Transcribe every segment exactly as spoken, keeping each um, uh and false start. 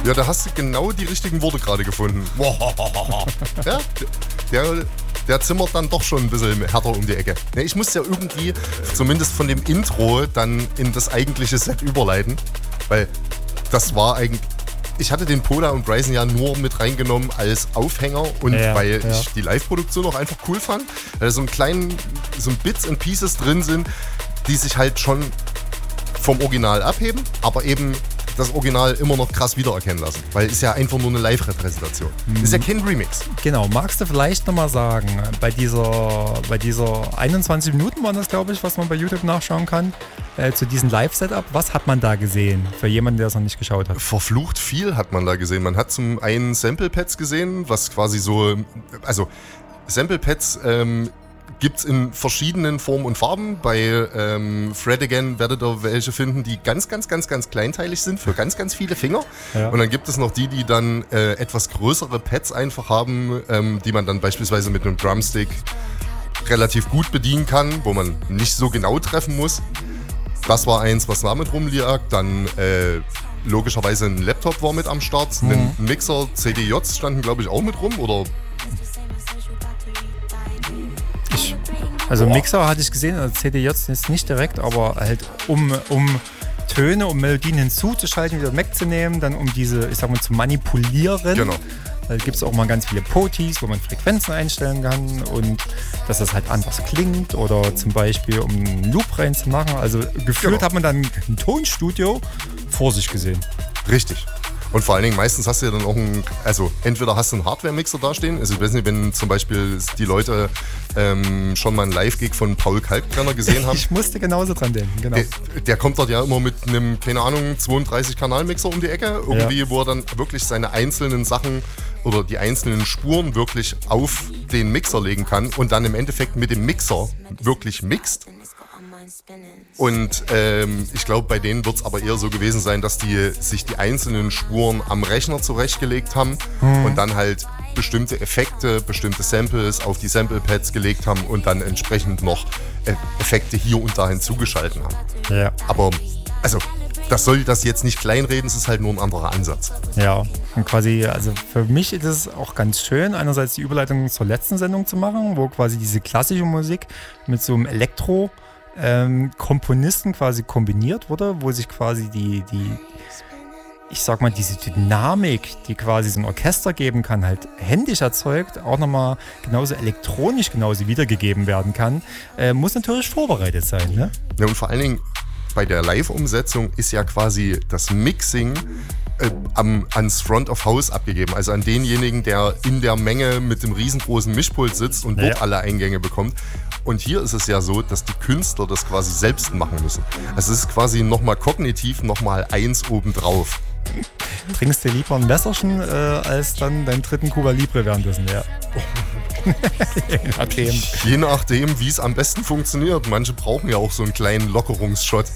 Ja, da hast du genau die richtigen Worte gerade gefunden. Ja, der, der zimmert dann doch schon ein bisschen härter um die Ecke. Ne, ich muss ja irgendwie, zumindest von dem Intro, dann in das eigentliche Set überleiten. Weil das war eigentlich... Ich hatte den Pola und Bryson ja nur mit reingenommen als Aufhänger und ja, weil ja. ich die Live-Produktion auch einfach cool fand. Weil so ein kleinen, so ein Bits and Pieces drin sind, die sich halt schon vom Original abheben, aber eben das Original immer noch krass wiedererkennen lassen. Weil es ist ja einfach nur eine Live-Repräsentation. Mhm. Ist ja kein Remix. Genau, magst du vielleicht nochmal sagen, bei dieser, bei dieser einundzwanzig Minuten waren das, glaube ich, was man bei YouTube nachschauen kann, äh, zu diesem Live-Setup, was hat man da gesehen, für jemanden, der es noch nicht geschaut hat? Verflucht viel hat man da gesehen. Man hat zum einen Sample-Pads gesehen, was quasi so, also Sample-Pads ähm, gibt es in verschiedenen Formen und Farben. Bei ähm, Fred Again werdet ihr welche finden, die ganz, ganz, ganz, ganz kleinteilig sind für ganz, ganz viele Finger. Ja. Und dann gibt es noch die, die dann äh, etwas größere Pads einfach haben, ähm, die man dann beispielsweise mit einem Drumstick relativ gut bedienen kann, wo man nicht so genau treffen muss. Das war eins, was damit rumlag. Dann äh, logischerweise ein Laptop war mit am Start. Mhm. Ein Mixer, C D Js standen, glaube ich, auch mit rum. Oder Ich, also Boah. Mixer hatte ich gesehen, also C D Js ist nicht direkt, aber halt um, um Töne, um Melodien hinzuzuschalten, wieder wegzunehmen, dann um diese, ich sag mal, zu manipulieren. Genau. Da gibt es auch mal ganz viele Potis, wo man Frequenzen einstellen kann und dass das halt anders klingt oder zum Beispiel um einen Loop reinzumachen. Also gefühlt genau. hat man dann ein Tonstudio vor sich gesehen. Richtig. Und vor allen Dingen, meistens hast du ja dann auch ein, also entweder hast du einen Hardware-Mixer da stehen, also ich weiß nicht, wenn zum Beispiel die Leute ähm, schon mal einen Live-Gig von Paul Kalkbrenner gesehen haben. Ich musste genauso dran denken, genau. Der, der kommt dort ja immer mit einem, keine Ahnung, zweiunddreißig-Kanal-Mixer um die Ecke, irgendwie, ja. wo er dann wirklich seine einzelnen Sachen oder die einzelnen Spuren wirklich auf den Mixer legen kann und dann im Endeffekt mit dem Mixer wirklich mixt. Und ähm, ich glaube, bei denen wird es aber eher so gewesen sein, dass die sich die einzelnen Spuren am Rechner zurechtgelegt haben hm. und dann halt bestimmte Effekte, bestimmte Samples auf die Sample-Pads gelegt haben und dann entsprechend noch Effekte hier und da hinzugeschalten haben. Ja. Aber, also, das soll das jetzt nicht kleinreden, es ist halt nur ein anderer Ansatz. Ja, und quasi, also für mich ist es auch ganz schön, einerseits die Überleitung zur letzten Sendung zu machen, wo quasi diese klassische Musik mit so einem Elektro- Ähm, Komponisten quasi kombiniert wurde, wo sich quasi die, die, ich sag mal, diese Dynamik, die quasi so ein Orchester geben kann, halt händisch erzeugt, auch nochmal genauso elektronisch genauso wiedergegeben werden kann, äh, muss natürlich vorbereitet sein, ne? Ja, und vor allen Dingen bei der Live-Umsetzung ist ja quasi das Mixing äh, am, ans Front of House abgegeben, also an denjenigen, der in der Menge mit dem riesengroßen Mischpult sitzt und dort ja. alle Eingänge bekommt. Und hier ist es ja so, dass die Künstler das quasi selbst machen müssen. Also es ist quasi nochmal kognitiv nochmal eins obendrauf. Trinkst du lieber ein Wässerchen äh, als dann deinen dritten Cuba Libre währenddessen, ja. Je nachdem. Je nachdem, wie es am besten funktioniert. Manche brauchen ja auch so einen kleinen Lockerungsshot.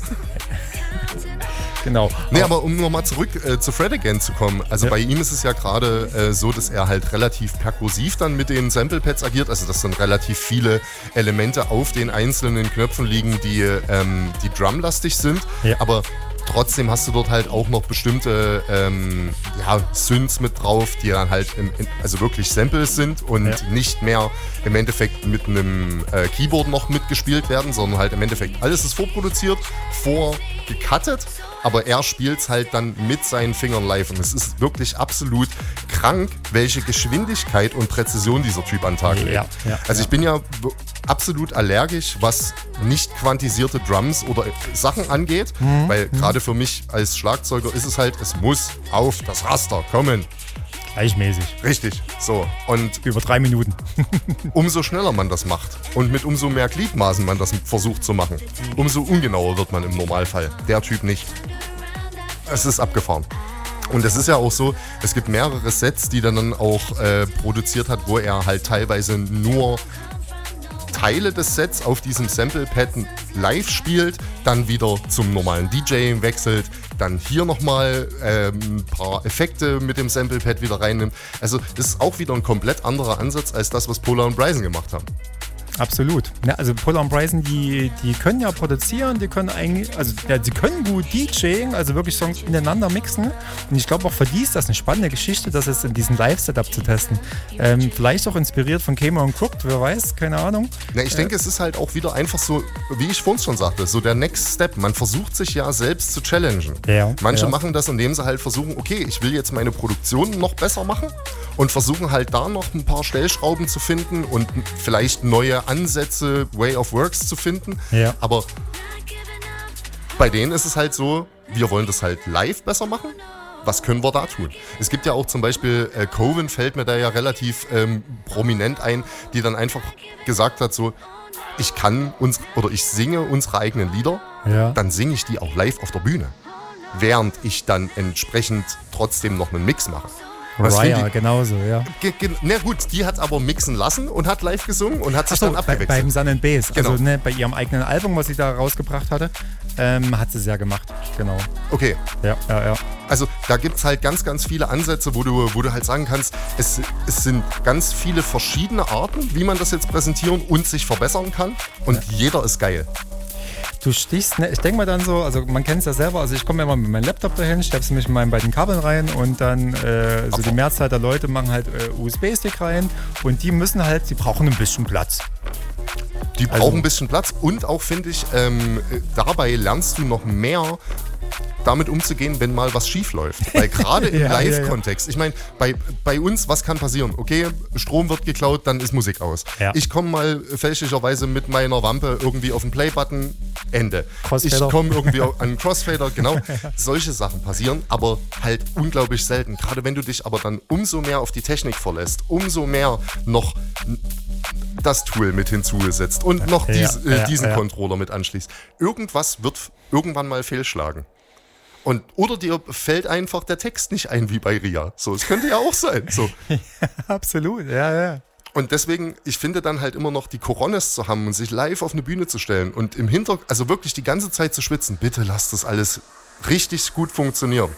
Genau. Nee, aber um nochmal zurück äh, zu Fred Again zu kommen. Also ja. bei ihm ist es ja gerade äh, so, dass er halt relativ perkussiv dann mit den Sample-Pads agiert. Also dass dann relativ viele Elemente auf den einzelnen Knöpfen liegen, die, ähm, die drumlastig sind. Ja. Aber trotzdem hast du dort halt auch noch bestimmte ähm, ja, Synths mit drauf, die dann halt im, also wirklich Samples sind und ja. nicht mehr im Endeffekt mit einem äh, Keyboard noch mitgespielt werden, sondern halt im Endeffekt alles ist vorproduziert, vorgecuttet, aber er spielt es halt dann mit seinen Fingern live und es ist wirklich absolut krank, welche Geschwindigkeit und Präzision dieser Typ an den Tag legt. Ja, ja, also ja. ich bin ja absolut allergisch, was nicht quantisierte Drums oder Sachen angeht, mhm. weil gerade für mich als Schlagzeuger ist es halt, es muss auf das Raster kommen. Gleichmäßig. Richtig, so. Und über drei Minuten. Umso schneller man das macht und mit umso mehr Gliedmaßen man das versucht zu machen, umso ungenauer wird man im Normalfall. Der Typ nicht. Es ist abgefahren. Und es ist ja auch so, es gibt mehrere Sets, die er dann auch äh, produziert hat, wo er halt teilweise nur Teile des Sets auf diesem Sample-Pad live spielt, dann wieder zum normalen D J wechselt, dann hier nochmal ähm, ein paar Effekte mit dem Sample-Pad wieder reinnimmt. Also das ist auch wieder ein komplett anderer Ansatz als das, was Pola und Bryson gemacht haben. Absolut. Ja, also Polar und Bryson, die, die können ja produzieren, die können eigentlich, also ja, sie können gut DJing, also wirklich Songs ineinander mixen. Und ich glaube auch für die ist das eine spannende Geschichte, das jetzt in diesem Live-Setup zu testen. Ähm, vielleicht auch inspiriert von Cameron Crooked, wer weiß, keine Ahnung. Ja, ich denke, äh, es ist halt auch wieder einfach so, wie ich vorhin schon sagte, so der Next Step. Man versucht sich ja selbst zu challengen. Ja, Manche ja. machen das, indem sie halt versuchen, okay, ich will jetzt meine Produktion noch besser machen und versuchen halt da noch ein paar Stellschrauben zu finden und vielleicht neue Ansätze, Way of Works zu finden. Ja. Aber bei denen ist es halt so, wir wollen das halt live besser machen. Was können wir da tun? Es gibt ja auch zum Beispiel, äh, Coven fällt mir da ja relativ ähm, prominent ein, die dann einfach gesagt hat so, ich kann uns oder ich singe unsere eigenen Lieder, Ja. dann singe ich die auch live auf der Bühne. Während ich dann entsprechend trotzdem noch einen Mix mache. Was Raya, finde ich- genauso, ja. Ge- ge- Na gut, die hat aber mixen lassen und hat live gesungen und hat sich Achso, dann bei, abgewechselt. beim Sun and Bass, Genau. also ne, bei ihrem eigenen Album, was sie da rausgebracht hatte, ähm, hat sie es ja gemacht, genau. Okay, Ja, ja, ja. also da gibt es halt ganz, ganz viele Ansätze, wo du, wo du halt sagen kannst, es, es sind ganz viele verschiedene Arten, wie man das jetzt präsentieren und sich verbessern kann. Und jeder ist geil. Du stichst, ne, ich denke mal dann so, also man kennt es ja selber, also ich komme ja mal mit meinem Laptop dahin, steckst mich mit meinen beiden Kabeln rein und dann äh, so die Mehrzahl der Leute machen halt äh, U S B-Stick rein und die müssen halt, die brauchen ein bisschen Platz. Die Also- brauchen ein bisschen Platz und auch, finde ich, ähm, dabei lernst du noch mehr damit umzugehen, wenn mal was schief läuft. Weil gerade im Ja, ja, ja. Live-Kontext, ich meine, bei, bei uns, was kann passieren? Okay, Strom wird geklaut, dann ist Musik aus. Ja. Ich komme mal fälschlicherweise mit meiner Wampe irgendwie auf den Play-Button, Ende. Crossfader. Ich komme irgendwie an einen Crossfader, genau. Solche Sachen passieren, aber halt unglaublich selten. Gerade wenn du dich aber dann umso mehr auf die Technik verlässt, umso mehr noch das Tool mit hinzusetzt und noch Ja, dies, äh, ja, diesen ja. Controller mit anschließt. Irgendwas wird irgendwann mal fehlschlagen. Und, oder dir fällt einfach der Text nicht ein wie bei Ria. So, es könnte ja auch sein. So. Absolut, ja, ja. Und deswegen, ich finde dann halt immer noch die Coronas zu haben und sich live auf eine Bühne zu stellen und im Hintergrund, also wirklich die ganze Zeit zu schwitzen. Bitte lasst das alles richtig gut funktionieren.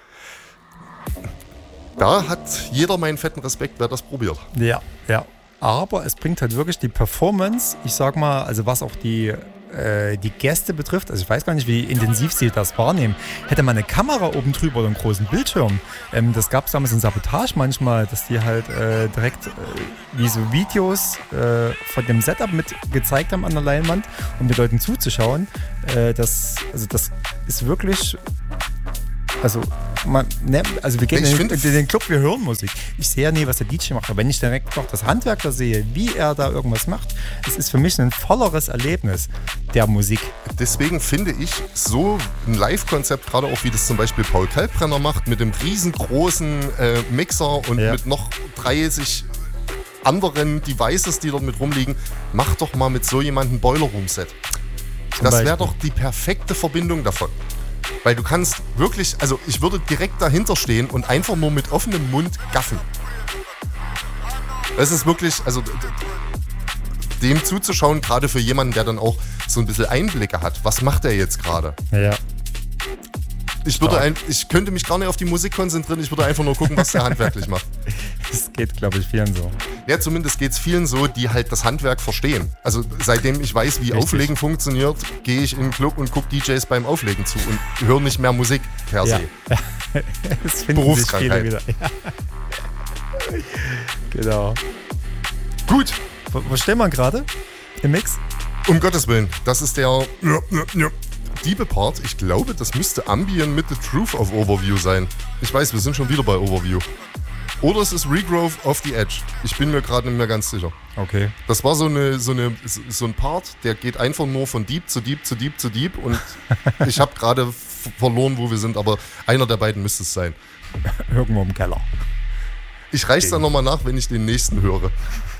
Da hat jeder meinen fetten Respekt, wer das probiert. Ja, ja. Aber es bringt halt wirklich die Performance, ich sag mal, also was auch die, äh, die Gäste betrifft, also ich weiß gar nicht, wie intensiv sie das wahrnehmen. Hätte man eine Kamera oben drüber oder einen großen Bildschirm, ähm, das gab es damals in Sabotage manchmal, dass die halt äh, direkt äh, wie so Videos äh, von dem Setup mit gezeigt haben an der Leinwand, um den Leuten zuzuschauen. Äh, das, also das ist wirklich... Also, man, ne, also wir gehen Ich in, find- in den Club, wir hören Musik. Ich sehe ja nie, was der D J macht. Aber wenn ich direkt noch das Handwerk da sehe, wie er da irgendwas macht, es ist für mich ein volleres Erlebnis der Musik. Deswegen finde ich so ein Live-Konzept, gerade auch wie das zum Beispiel Paul Kalkbrenner macht, mit dem riesengroßen äh, Mixer und Ja. mit noch dreißig anderen Devices, die dort mit rumliegen, mach doch mal mit so jemandem ein Boiler Room Set. Das wäre Beispiel. doch die perfekte Verbindung davon. Weil du kannst wirklich, also ich würde direkt dahinter stehen und einfach nur mit offenem Mund gaffen. Das ist wirklich, also d- d- dem zuzuschauen, gerade für jemanden, der dann auch so ein bisschen Einblicke hat. Was macht er jetzt gerade? Ja. Ich, würde Stark. ein, ich könnte mich gar nicht auf die Musik konzentrieren, ich würde einfach nur gucken, was der handwerklich macht. Das geht, glaube ich, vielen so. Ja, zumindest geht es vielen so, die halt das Handwerk verstehen. Also seitdem ich weiß, wie Richtig. Auflegen funktioniert, gehe ich in den Club und gucke D Js beim Auflegen zu und höre nicht mehr Musik per Ja. se. Das finden sich viele Berufskrankheit. wieder. Ja. Genau. Gut, Wo, wo stehen wir gerade? Im Mix? um Gottes Willen, das ist der ja, ja, ja, Diebe-Part. Ich glaube, das müsste Ambient mit The Truth of Overview sein. Ich weiß, wir sind schon wieder bei Overview. Oder es ist Regrowth of the Edge. Ich bin mir gerade nicht mehr ganz sicher. Okay. Das war so, eine, so, eine, so ein Part, der geht einfach nur von Deep zu Deep zu Deep zu Deep und ich habe gerade f- verloren, wo wir sind, aber einer der beiden müsste es sein. Irgendwo im Keller. Ich reich's dann nochmal nach, wenn ich den nächsten höre.